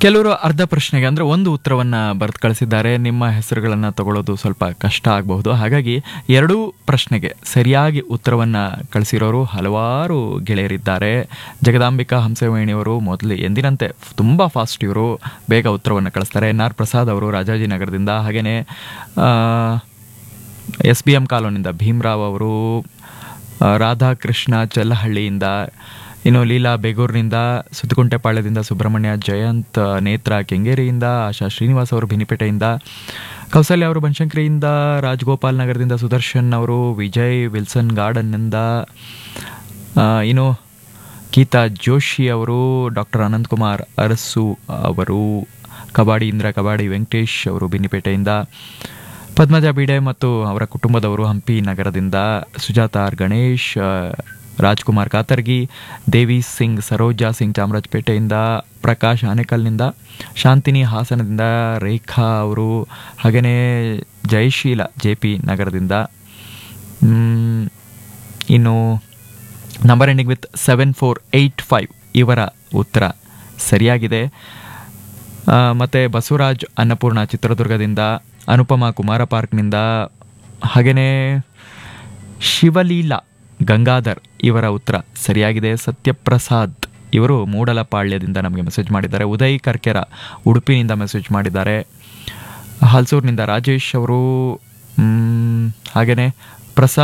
ಕೆಲವರು ಅರ್ಧ ಪ್ರಶ್ನೆಗೆ ಅಂದರೆ ಒಂದು ಉತ್ತರವನ್ನು ಬರೆದು ಕಳಿಸಿದ್ದಾರೆ. ನಿಮ್ಮ ಹೆಸರುಗಳನ್ನು ತಗೊಳ್ಳೋದು ಸ್ವಲ್ಪ ಕಷ್ಟ ಆಗಬಹುದು. ಹಾಗಾಗಿ ಎರಡೂ ಪ್ರಶ್ನೆಗೆ ಸರಿಯಾಗಿ ಉತ್ತರವನ್ನು ಕಳಿಸಿರೋರು ಹಲವಾರು ಗೆಳೆಯರಿದ್ದಾರೆ. ಜಗದಾಂಬಿಕಾ ಹಂಸವೇಣಿಯವರು ಮೊದಲು ಎಂದಿನಂತೆ ತುಂಬ ಫಾಸ್ಟ್, ಇವರು ಬೇಗ ಉತ್ತರವನ್ನು ಕಳಿಸ್ತಾರೆ. NR ಪ್ರಸಾದ್ ಅವರು ರಾಜಾಜಿನಗರದಿಂದ, ಹಾಗೆಯೇ SBM ಕಾಲೋನಿಂದ ಭೀಮರಾವ್ ಅವರು, ರಾಧಾಕೃಷ್ಣ ಚಲ್ಲಹಳ್ಳಿಯಿಂದ, ಇನ್ನು ಲೀಲಾ ಬೇಗೂರಿನಿಂದ, ಸುತ್ತಗುಂಟೆಪಾಳ್ಯದಿಂದ ಸುಬ್ರಹ್ಮಣ್ಯ, ಜಯಂತ್ ನೇತ್ರ ಕೆಂಗೇರಿಯಿಂದ, ಆಶಾ ಶ್ರೀನಿವಾಸ್ ಅವರು ಭಿನಿಪೇಟೆಯಿಂದ, ಕೌಸಲ್ಯ ಅವರು ಬನಶಂಕರಿಯಿಂದ, ರಾಜಗೋಪಾಲ್ ನಗರದಿಂದ ಸುದರ್ಶನ್ ಅವರು, ವಿಜಯ್ ವಿಲ್ಸನ್ ಗಾರ್ಡನ್ನಿಂದ, ಇನ್ನು ಗೀತಾ ಜೋಶಿ ಅವರು, ಡಾಕ್ಟರ್ ಅನಂತಕುಮಾರ್ ಅರಸು ಅವರು, ಕಬಾಡಿ ಇಂದ್ರ ಕಬಾಡಿ ವೆಂಕಟೇಶ್ ಅವರು ಭಿನಿಪೇಟೆಯಿಂದ, ಪದ್ಮಜ ಬಿಡೆ ಮತ್ತು ಅವರ ಕುಟುಂಬದವರು ಹಂಪಿ ನಗರದಿಂದ, ಸುಜಾತ ಆರ್ ಗಣೇಶ್, ರಾಜ್ಕುಮಾರ್ ಕಾತರ್ಗಿ, ದೇವಿ ಸಿಂಗ್, ಸರೋಜಾ ಸಿಂಗ್ ಚಾಮರಾಜಪೇಟೆಯಿಂದ, ಪ್ರಕಾಶ್ ಆನೇಕಲ್ನಿಂದ, ಶಾಂತಿನಿ ಹಾಸನದಿಂದ, ರೇಖಾ ಅವರು, ಹಾಗೆಯೇ ಜಯಶೀಲ JP ನಗರದಿಂದ. ಇನ್ನು ನಂಬರ್ ಎಂಡಿಂಗ್ ವಿತ್ 7485 ಇವರ ಉತ್ತರ ಸರಿಯಾಗಿದೆ. ಮತ್ತು ಬಸವರಾಜ್ ಅನ್ನಪೂರ್ಣ ಚಿತ್ರದುರ್ಗದಿಂದ, ಅನುಪಮಾ ಕುಮಾರ ಪಾರ್ಕ್ನಿಂದ, ಹಾಗೆಯೇ ಶಿವಲೀಲಾ ಗಂಗಾಧರ್ ಇವರ ಉತ್ತರ ಸರಿಯಾಗಿದೆ. ಸತ್ಯಪ್ರಸಾದ್ ಇವರು ಮೂಡಲಪಾಳ್ಯದಿಂದ ನಮಗೆ ಮೆಸೇಜ್ ಮಾಡಿದ್ದಾರೆ. ಉದಯ್ ಕರ್ಕೆರ ಉಡುಪಿನಿಂದ ಮೆಸೇಜ್ ಮಾಡಿದ್ದಾರೆ. ಹಲ್ಸೂರಿನಿಂದ ರಾಜೇಶ್ ಅವರು, ಹಾಗೆಯೇ ಪ್ರಸಾದ್